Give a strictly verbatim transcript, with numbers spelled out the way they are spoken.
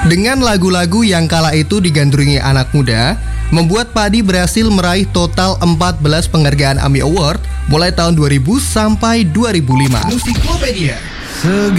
Dengan lagu-lagu yang kala itu digandrungi anak muda, membuat Padi berhasil meraih total empat belas penghargaan AMI Award mulai tahun dua ribu sampai dua ribu lima. Musiklopedia.